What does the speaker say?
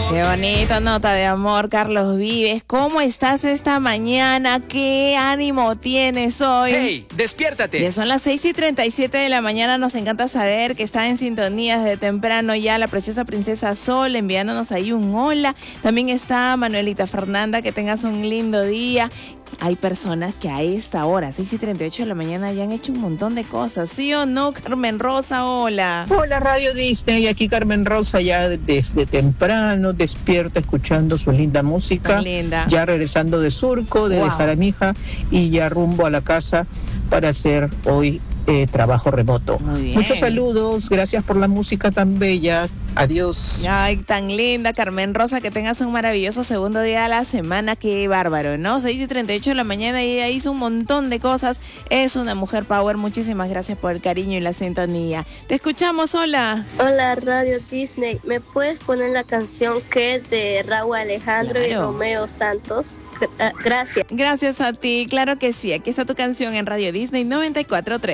Qué bonito, nota de amor, Carlos Vives. ¿Cómo estás esta mañana? ¿Qué ánimo tienes hoy? ¡Hey, despiértate! Ya son las 6:37 de la mañana. Nos encanta saber que está en sintonía desde temprano ya la preciosa princesa Sol, enviándonos ahí un hola. También está Manuelita Fernanda, que tengas un lindo día. Hay personas que a esta hora, 6:38 de la mañana, ya han hecho un montón de cosas, ¿sí o no? Carmen Rosa, hola. Hola Radio Disney, aquí Carmen Rosa ya desde temprano, despierta escuchando su linda música. Tan linda. Ya regresando de Surco, de dejar a mi hija y ya rumbo a la casa para hacer hoy trabajo remoto. Muy bien. Muchos saludos, gracias por la música tan bella. Adiós. Ay, tan linda, Carmen Rosa, que tengas un maravilloso segundo día de la semana. Qué bárbaro, ¿no? 6:38 de la mañana y ella hizo un montón de cosas. Es una mujer power. Muchísimas gracias por el cariño y la sintonía. Te escuchamos, hola. Hola Radio Disney, ¿me puedes poner la canción que es de Raúl Alejandro y Romeo Santos? Gracias. Gracias a ti, claro que sí. Aquí está tu canción en Radio Disney 94.3.